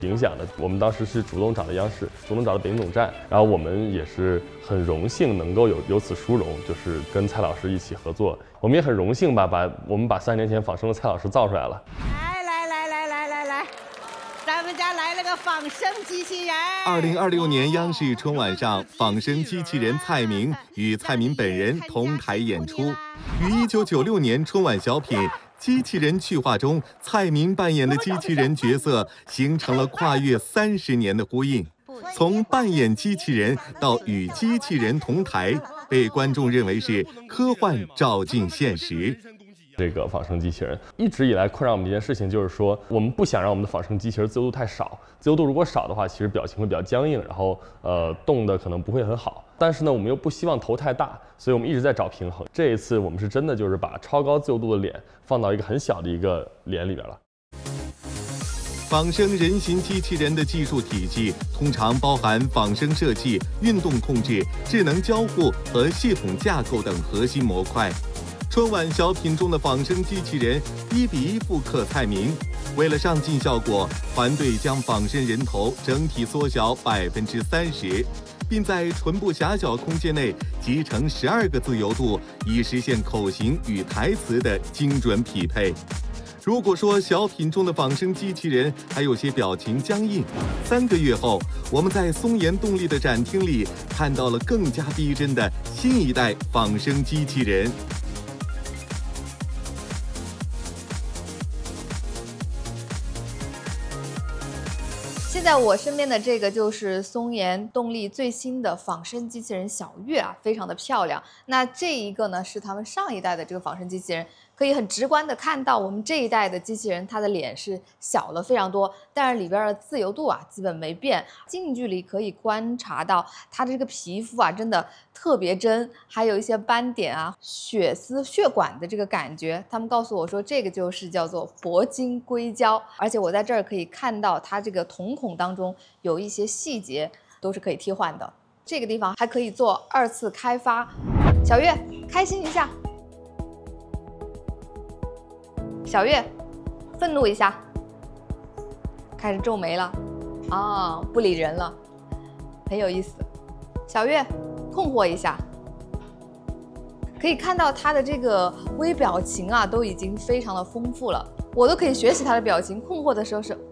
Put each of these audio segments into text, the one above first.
影响的。我们当时是主动找的央视，主动找的北京总站，然后我们也是很荣幸能够有此殊荣，就是跟蔡老师一起合作。我们也很荣幸我们把3年前仿生的蔡老师造出来了。 来，咱们家来了个仿生机器人。 2026年央视春晚上，仿生机器人蔡明与蔡明本人同台演出，与1996年春晚小品《机器人去化》中蔡明扮演的机器人角色形成了跨越30年的呼应。从扮演机器人到与机器人同台，被观众认为是科幻照进现实。 这个仿生机器人一直以来困扰我们一件事情，就是说我们不想让我们的仿生机器人自由度太少。自由度如果少的话，其实表情会比较僵硬，然后动的可能不会很好。但是呢，我们又不希望头太大，所以我们一直在找平衡。这一次我们是真的就是把超高自由度的脸放到一个很小的一个脸里边了。 仿生人形机器人的技术体系通常包含仿生设计、运动控制、智能交互和系统架构等核心模块。春晚小品中的仿生机器人1比1复刻蔡明，为了上镜效果，团队将仿生人头整体缩小30%，并在唇部狭小空间内集成12个自由度，以实现口型与台词的精准匹配。如果说小品中的仿生机器人还有些表情僵硬，3个月后，我们在松研动力的展厅里看到了更加逼真的新一代仿生机器人。 现在我身边的这个就是松研动力最新的仿生机器人小月啊，非常的漂亮。那这一个呢是他们上一代的这个仿生机器人，可以很直观的看到我们这一代的机器人，它的脸是小了非常多，但是里边的自由度啊基本没变。近距离可以观察到它的这个皮肤啊真的特别真，还有一些斑点啊、血丝、血管的这个感觉。他们告诉我说这个就是叫做铂金硅胶，而且我在这儿可以看到它这个瞳孔当中有一些细节都是可以替换的。这个地方还可以做2次开发。小月，开心一下。小月，愤怒一下，开始皱眉了，不理人了，很有意思。小月，困惑一下，可以看到他的这个微表情啊，都已经非常的丰富了，我都可以学习他的表情。困惑的时候是。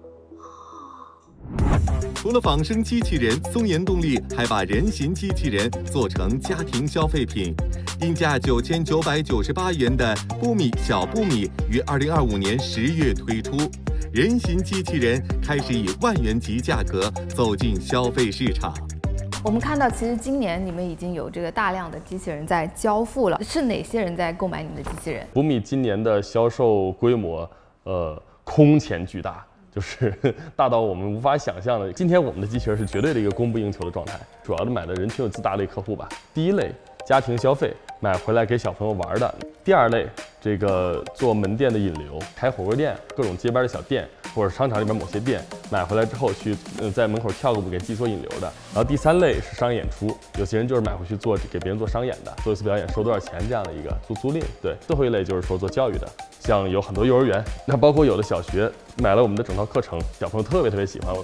除了仿生机器人，松研动力还把人形机器人做成家庭消费品。定价9998元的布米小布米于2025年10月推出，人形机器人开始以万元级价格走进消费市场。 我们看到，其实今年你们已经有这个大量的机器人在交付了，是哪些人在购买你们的机器人？ 布米今年的销售规模，空前巨大。就是大到我们无法想象的。今天我们的机器人是绝对的一个供不应求的状态，主要的买的人群有自大类客户吧。第一类家庭消费，买回来给小朋友玩的；第二类这个做门店的引流，开火锅店、各种街边的小店，或者商场里边某些店，买回来之后去在门口跳个舞给寄做引流的。然后第3类是商业演出，有些人就是买回去做给别人做商演的，做一次表演收多少钱这样的一个租赁。对，最后一类就是说做教育的。像有很多幼儿园，那包括有的小学买了我们的整套课程，小朋友特别喜欢。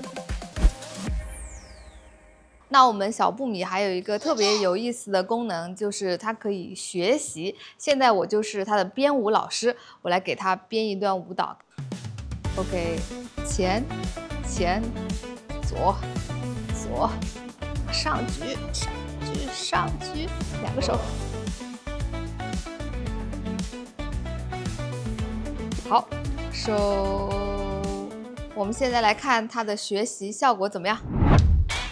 那我们小布米还有一个特别有意思的功能，就是它可以学习。现在我就是它的编舞老师，我来给它编一段舞蹈。OK， 前，左，上举，上举，2个手。好，手。我们现在来看它的学习效果怎么样？